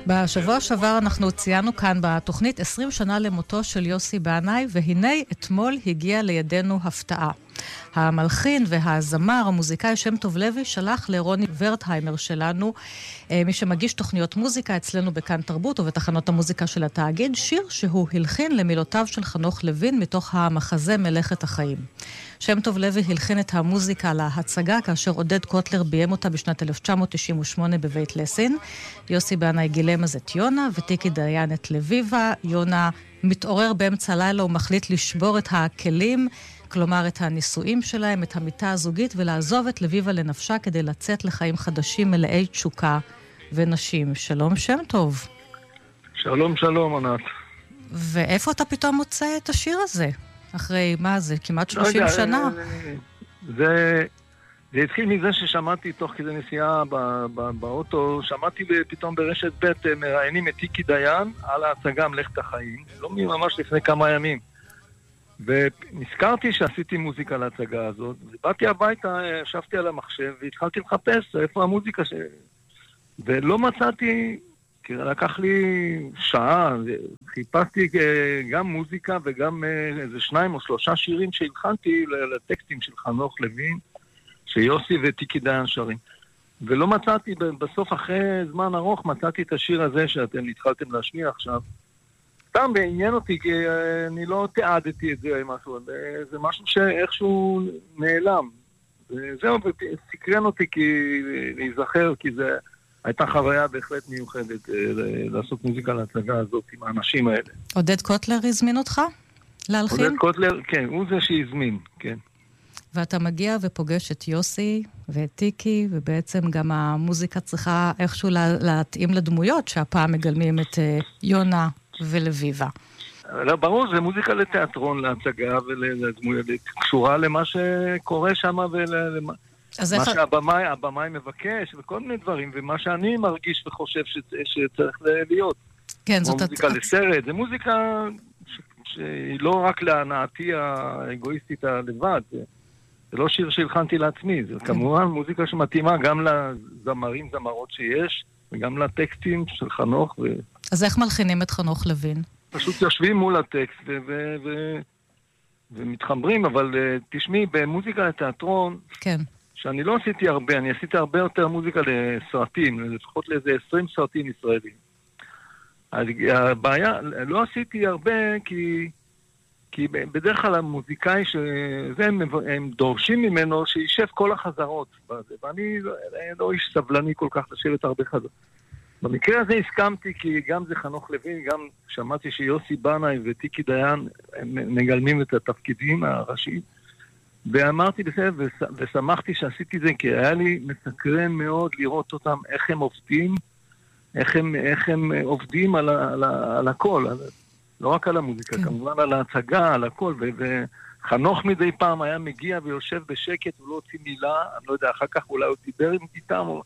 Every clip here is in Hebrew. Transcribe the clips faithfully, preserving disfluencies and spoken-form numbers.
בשבוע שעבר אנחנו ציינו כאן בתוכנית עשרים שנה למותו של יוסי בנאי, והנה אתמול הגיע לידינו הפתעה. המלחין והזמר, המוזיקאי שם טוב לוי, שלח לרוני ורטהיימר שלנו, מי שמגיש תוכניות מוזיקה אצלנו בכאן תרבות ובתחנות המוזיקה של התאגיד, שיר שהוא הלחין למילותיו של חנוך לוין מתוך המחזה מלאכת החיים. שם טוב לוי הלחין את המוזיקה להצגה כאשר עודד קוטלר ביים אותה בשנת אלף תשע מאות תשעים ושמונה בבית לסין. יוסי בנאי גילם אז את יונה וטיקי דיין את לביבה. יונה מתעורר באמצע לילה ומחליט לשבור את הכלים, כלומר את הנישואים שלהם, את המיטה הזוגית, ולעזוב את לביבה לנפשה כדי לצאת לחיים חדשים מלאי תשוקה ונשים. שלום שם טוב. שלום שלום ענת. ואיפה אתה פתאום מוצא את השיר הזה? אחרי מה זה? כמעט שלושים לא שנה? זה, זה התחיל מזה ששמעתי תוך כדי נסיעה ב, ב, באוטו, שמעתי פתאום ברשת ב' מראיינים את טיקי דיין על ההצגה מלאכת החיים, לא ממש לפני כמה ימים. ונזכרתי שעשיתי מוזיקה להצגה הזאת, ובאתי הביתה, ישבתי על המחשב והתחלתי לחפש איפה המוזיקה ש... ולא מצאתי, כי לקח לי שעה, חיפשתי גם מוזיקה וגם איזה שניים או שלושה שירים שהלחנתי לטקסטים של חנוך לוין, שיוסי וטיקי דיין שרים. ולא מצאתי, בסוף אחרי זמן ארוך מצאתי את השיר הזה שאתם התחלתם להשמיע עכשיו. סתם בעניין אותי, כי אני לא תיעדתי את זה משהו, זה משהו שאיכשהו נעלם. וזהו, סקרן אותי כי להיזכר, כי זה הייתה חוויה בהחלט מיוחדת לעשות מוזיקה להצגה הזאת עם האנשים האלה. עודד קוטלר הזמין אותך להלחין? עודד קוטלר, כן, הוא זה שהזמין, כן. ואתה מגיע ופוגש את יוסי ואת טיקי, ובעצם גם המוזיקה צריכה איכשהו להתאים לדמויות, שהפעם מגלמים את יונה ולביבה. לא, ברור, זה מוזיקה לתיאטרון, להצגה ולדמויות, קשורה למה שקורה שם ולמה... מה שהבמאי, הבמאי מבקש וכל מיני דברים, ומה שאני מרגיש וחושב שצריך להיות. כן, זאת... מוזיקה לסרט, זה מוזיקה שהיא לא רק להנאתי האגואיסטית הלבד, זה לא שיר שהלחנתי לעצמי, זה כמובן מוזיקה שמתאימה גם לזמרים, זמרות שיש, וגם לטקסטים של חנוך. אז איך מלחינים את חנוך לוין? פשוט יושבים מול הטקסט ומתחברים, אבל תשמעי, במוזיקה לתיאטרון, כן. שאני לא עשיתי הרבה, אני עשיתי הרבה יותר מוזיקה לסרטים, לפחות לאיזה עשרים סרטים ישראלים. הבעיה, לא עשיתי הרבה כי, כי בדרך כלל המוזיקאי שזה הם, הם דורשים ממנו שישב כל החזרות, ואני לא, לא איש סבלני כל כך לשבת הרבה חזרות. במקרה הזה הסכמתי כי גם זה חנוך לוין, גם שמעתי שיוסי בנאי וטיקי דיין הם מגלמים את התפקידים הראשיים, ואמרתי בסדר, ושמחתי שעשיתי זה, כי היה לי מסקרן מאוד לראות אותם, איך הם עובדים, איך הם, איך הם עובדים על, על, על הכל, על, לא רק על המוזיקה, כן. כמובן על ההצגה, על הכל, ו, וחנוך מדי פעם היה מגיע ויושב בשקט, הוא לא הוציא מילה, אני לא יודע, אחר כך אולי הוא דיבר איתם, או...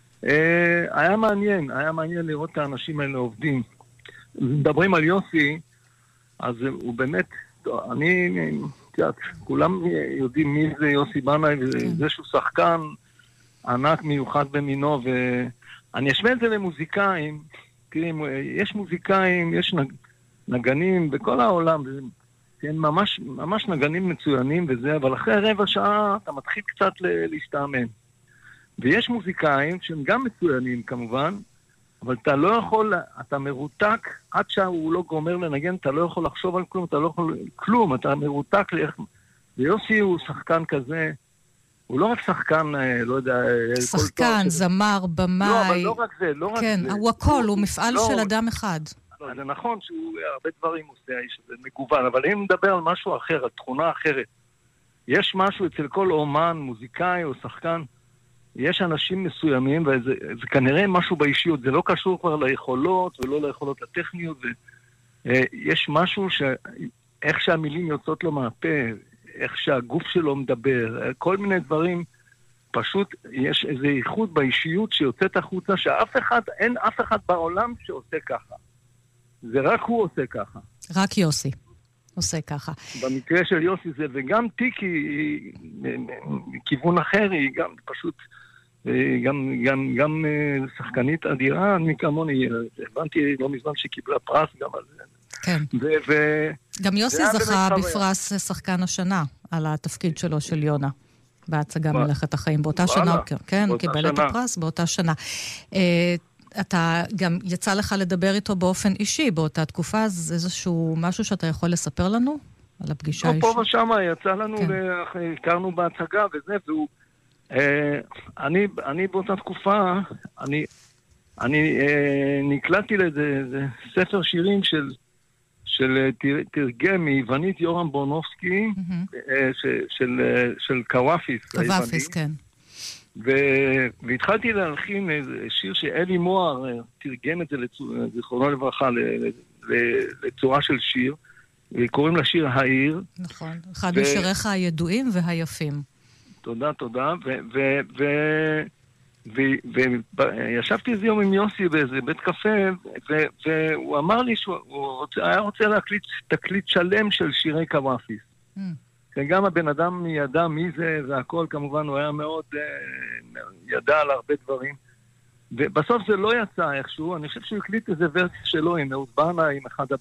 אה, היה מעניין, היה מעניין לראות את האנשים האלה עובדים. מדברים על יוסי, אז הוא באמת, אני... כולם יודעים מי זה יוסי בנאי, וזה שהוא שחקן ענק מיוחד במינו, ואני אשמע את זה למוזיקאים, יש מוזיקאים, יש נגנים בכל העולם, הם ממש, ממש נגנים מצוינים וזה, אבל אחרי רבע שעה אתה מתחיל קצת להשתעמם. ויש מוזיקאים שהם גם מצוינים כמובן, אבל אתה לא יכול, אתה מרותק, עד שהוא לא גומר לנגן, אתה לא יכול לחשוב על כלום, אתה לא יכול כלום, אתה מרותק לאיך... ויוסי הוא שחקן כזה, הוא לא רק שחקן, לא יודע... שחקן, זמר, במאי... לא, אבל לא רק זה, לא רק כן, זה. הוא הכל, הוא מפעל לא, של אדם אחד. לא, זה נכון שהוא הרבה דברים עושה, האיש הזה מגוון, אבל אם נדבר על משהו אחר, על תכונה אחרת, יש משהו אצל כל אומן, מוזיקאי או שחקן, יש אנשים מסוימים, וזה זה כנראה משהו באישיות, זה לא קשור כבר ליכולות ולא ליכולות הטכניות, ויש משהו ש... איך שהמילים יוצאות לו מהפה, איך שהגוף שלו מדבר, כל מיני דברים, פשוט יש איזו איכות באישיות שיוצאת החוצה, שאף אחד, אין אף אחד בעולם שעושה ככה. זה רק הוא עושה ככה. רק יוסי עושה ככה. במקרה של יוסי זה, וגם טיקי, מכיוון אחר, היא גם פשוט... וגם גם, גם שחקנית אדירה, מי כמוני, הבנתי לא מזמן שקיבלה פרס גם על זה. כן. ו- ו- גם יוסי זכה בפרס שחקן השנה, על התפקיד שלו של יונה, בהצגה מלאכת החיים. באותה שנה, כן, הוא קיבל את הפרס באותה שנה. אתה גם יצא לך לדבר איתו באופן אישי באותה תקופה, אז איזשהו משהו שאתה יכול לספר לנו על הפגישה האישית? פה ושמה יצא לנו, הכרנו בהצגה וזה, והוא... אני באותה תקופה, אני נקלטתי לאיזה ספר שירים של... של תרגם מיוונית יורם בורנובסקי, של קוואפיס. קוואפיס, כן. והתחלתי להלחין איזה שיר שאלי מוהר תרגם את זה, זיכרונו לברכה, לצורה של שיר, קוראים לשיר העיר. נכון, אחד משיריך הידועים והיפים. תודה, תודה, וישבתי איזה יום עם יוסי באיזה בית קפה, והוא אמר לי שהוא היה רוצה להקליט תקליט שלם של שירי קוואפיס. גם הבן אדם ידע מי זה והכל, כמובן הוא היה מאוד ידע על הרבה דברים, ובסוף זה לא יצא איכשהו. אני חושב שהוא הקליט איזה ורס שלו עם אהוד בנה, עם אחד